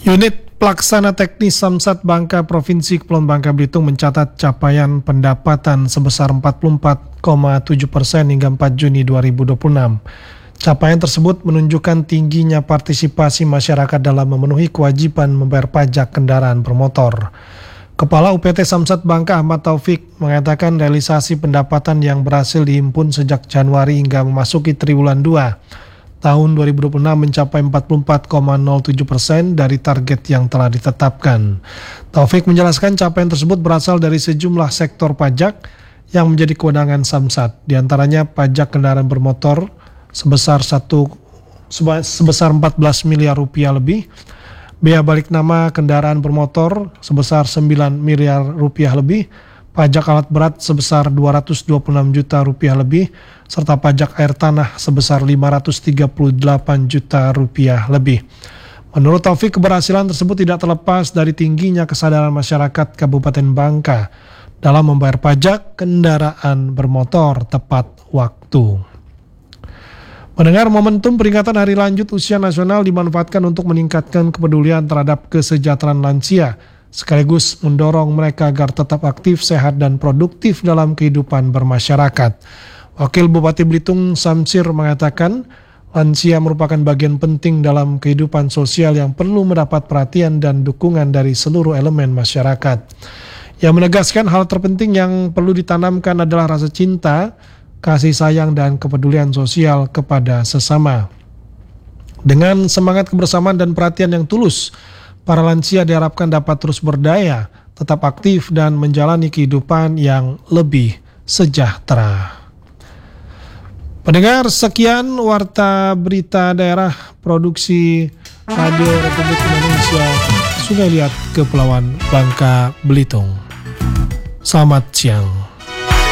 Unit Pelaksana Teknis Samsat Bangka Provinsi Kepulauan Bangka Belitung mencatat capaian pendapatan sebesar 44,7% hingga 4 Juni 2026. Capaian tersebut menunjukkan tingginya partisipasi masyarakat dalam memenuhi kewajiban membayar pajak kendaraan bermotor. Kepala UPT Samsat Bangka Ahmad Taufik mengatakan realisasi pendapatan yang berhasil dihimpun sejak Januari hingga memasuki triwulan 2 tahun 2026 mencapai 44,07% dari target yang telah ditetapkan. Taufik menjelaskan capaian tersebut berasal dari sejumlah sektor pajak yang menjadi kewenangan Samsat, di antaranya pajak kendaraan bermotor sebesar 14 miliar rupiah lebih, bea balik nama kendaraan bermotor sebesar 9 miliar rupiah lebih, pajak alat berat sebesar 226 juta rupiah lebih, serta pajak air tanah sebesar 538 juta rupiah lebih. Menurut Taufik, keberhasilan tersebut tidak terlepas dari tingginya kesadaran masyarakat Kabupaten Bangka dalam membayar pajak kendaraan bermotor tepat waktu. Mendengar momentum peringatan Hari Lanjut Usia Nasional dimanfaatkan untuk meningkatkan kepedulian terhadap kesejahteraan lansia, sekaligus mendorong mereka agar tetap aktif, sehat, dan produktif dalam kehidupan bermasyarakat. Wakil Bupati Belitung Samsir mengatakan, lansia merupakan bagian penting dalam kehidupan sosial yang perlu mendapat perhatian dan dukungan dari seluruh elemen masyarakat. Yang menegaskan hal terpenting yang perlu ditanamkan adalah rasa cinta, kasih sayang, dan kepedulian sosial kepada sesama. Dengan semangat kebersamaan dan perhatian yang tulus, para lansia diharapkan dapat terus berdaya, tetap aktif, dan menjalani kehidupan yang lebih sejahtera. Pendengar, sekian Warta Berita Daerah Produksi Radio Republik Indonesia Sungai Liat Kepulauan Bangka Belitung. Selamat siang.